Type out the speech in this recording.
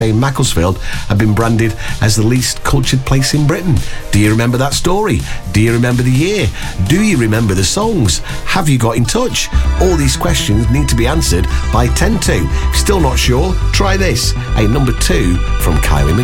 in Macclesfield have been branded as the least cultured place in Britain. Do you remember that story? Do you remember the year? Do you remember the songs? Have you got in touch? All these questions need to be answered by 10 to. Still not sure? Try this. A number 2 from Kylie Minogue.